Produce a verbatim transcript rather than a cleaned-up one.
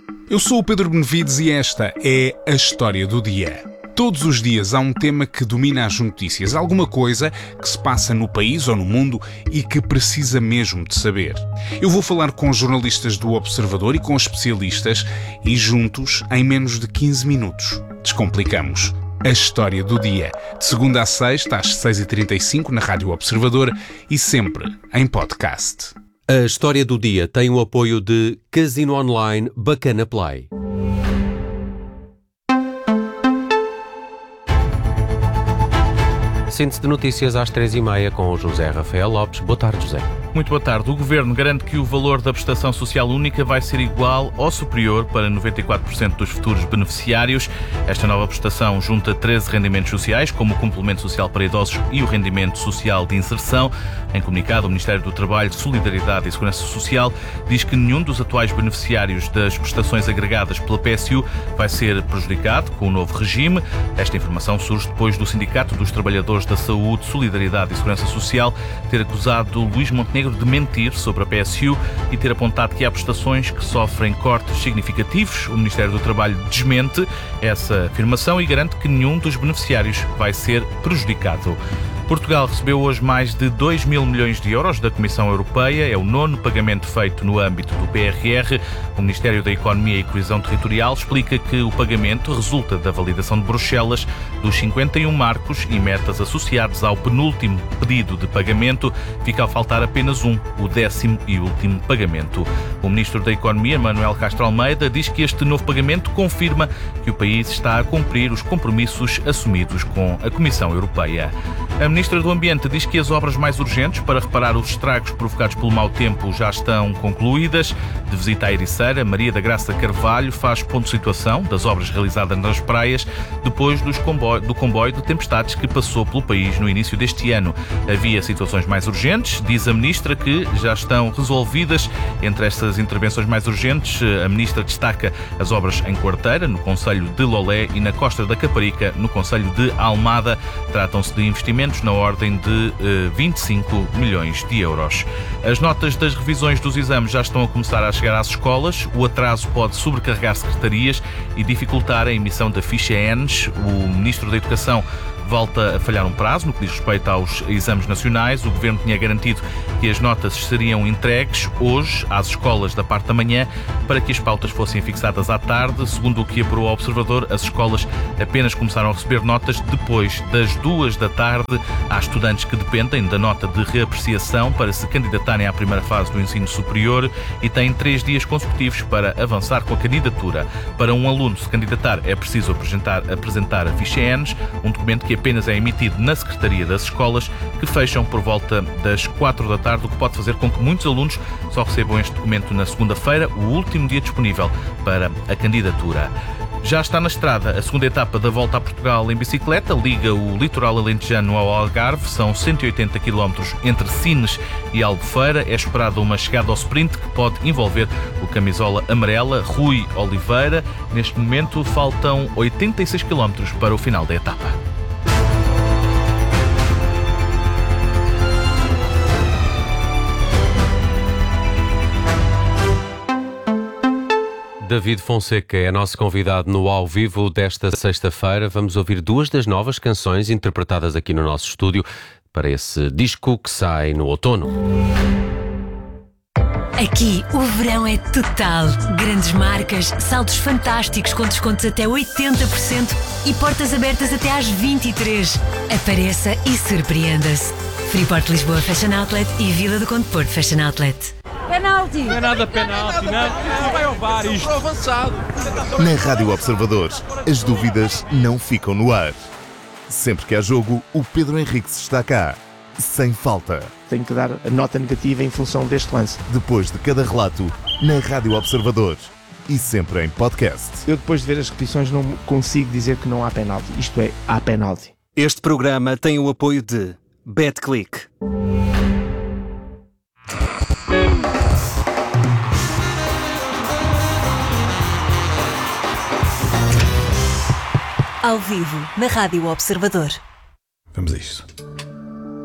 Eu sou o Pedro Benevides e esta é a História do Dia. Todos os dias há um tema que domina as notícias, alguma coisa que se passa no país ou no mundo e que precisa mesmo de saber. Eu vou falar com jornalistas do Observador e com especialistas e juntos, em menos de quinze minutos, descomplicamos a História do Dia. De segunda a sexta, às seis e trinta e cinco, na Rádio Observador e sempre em podcast. A História do Dia tem o apoio de Casino Online Bacana Play. Síntese de notícias às três e meia com o José Rafael Lopes. Boa tarde, José. Muito boa tarde. O Governo garante que o valor da prestação social única vai ser igual ou superior para noventa e quatro por cento dos futuros beneficiários. Esta nova prestação junta treze rendimentos sociais, como o Complemento Social para Idosos e o Rendimento Social de Inserção. Em comunicado, o Ministério do Trabalho, Solidariedade e Segurança Social diz que nenhum dos atuais beneficiários das prestações agregadas pela P S U vai ser prejudicado com o novo regime. Esta informação surge depois do Sindicato dos Trabalhadores da Saúde, Solidariedade e Segurança Social ter acusado Luís Montenegro de mentir sobre a P S U e ter apontado que há prestações que sofrem cortes significativos. O Ministério do Trabalho desmente essa afirmação e garante que nenhum dos beneficiários vai ser prejudicado. Portugal recebeu hoje mais de dois mil milhões de euros da Comissão Europeia. É o nono pagamento feito no âmbito do P R R. O Ministério da Economia e Coesão Territorial explica que o pagamento resulta da validação de Bruxelas dos cinquenta e um marcos e metas associados ao penúltimo pedido de pagamento. Fica a faltar apenas um, o décimo e último pagamento. O Ministro da Economia, Manuel Castro Almeida, diz que este novo pagamento confirma que o país está a cumprir os compromissos assumidos com a Comissão Europeia. A Ministra do Ambiente diz que as obras mais urgentes para reparar os estragos provocados pelo mau tempo já estão concluídas. De visita à Ericeira, Maria da Graça Carvalho faz ponto de situação das obras realizadas nas praias depois dos comboio, do comboio de tempestades que passou pelo país no início deste ano. Havia situações mais urgentes, diz a Ministra, que já estão resolvidas. Entre estas intervenções mais urgentes, a Ministra destaca as obras em Quarteira, no concelho de Lolé, e na Costa da Caparica, no concelho de Almada. Tratam-se de investimentos na ordem de eh, vinte e cinco milhões de euros. As notas das revisões dos exames já estão a começar a chegar às escolas. O atraso pode sobrecarregar secretarias e dificultar a emissão da ficha E N S. O Ministro da Educação volta a falhar um prazo no que diz respeito aos exames nacionais. O Governo tinha garantido que as notas seriam entregues hoje às escolas da parte da manhã para que as pautas fossem fixadas à tarde. Segundo o que apurou ao Observador, as escolas apenas começaram a receber notas depois das duas da tarde. Há estudantes que dependem da nota de reapreciação para se candidatarem à primeira fase do ensino superior e têm três dias consecutivos para avançar com a candidatura. Para um aluno se candidatar é preciso apresentar, apresentar a ficha E N S, um documento que apenas é emitido na Secretaria das Escolas, que fecham por volta das quatro da tarde, o que pode fazer com que muitos alunos só recebam este documento na segunda-feira, o último dia disponível para a candidatura. Já está na estrada a segunda etapa da Volta a Portugal em bicicleta, liga o litoral alentejano ao Algarve, são cento e oitenta quilómetros entre Sines e Albufeira. É esperada uma chegada ao sprint que pode envolver o camisola amarela Rui Oliveira. Neste momento faltam oitenta e seis quilómetros para o final da etapa. David Fonseca é nosso convidado no Ao Vivo desta sexta-feira. Vamos ouvir duas das novas canções interpretadas aqui no nosso estúdio para esse disco que sai no outono. Aqui o verão é total. Grandes marcas, saldos fantásticos com descontos até oitenta por cento e portas abertas até às vinte e três. Apareça e surpreenda-se. Freeport Lisboa Fashion Outlet e Vila do Conde Porto Fashion Outlet. Penalti! Não é nada penalti, não, não vai ao VAR isto. Avançado. Na Rádio Observador, as dúvidas não ficam no ar. Sempre que há jogo, o Pedro Henriques está cá, sem falta. Tenho que dar a nota negativa em função deste lance. Depois de cada relato, na Rádio Observador e sempre em podcast. Eu depois de ver as repetições não consigo dizer que não há penalti. Isto é, há penalti. Este programa tem o apoio de BetClick. Ao vivo, na Rádio Observador. Vamos a isto.